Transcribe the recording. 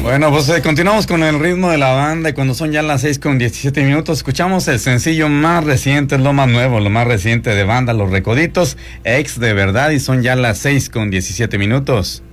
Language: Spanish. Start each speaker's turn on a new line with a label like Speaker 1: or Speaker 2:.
Speaker 1: Bueno, pues continuamos con el ritmo de la banda y cuando son ya las 6:17 escuchamos el sencillo más reciente, es lo más nuevo, lo más reciente de banda Los Recoditos, Ex de Verdad, y son ya las 6:17.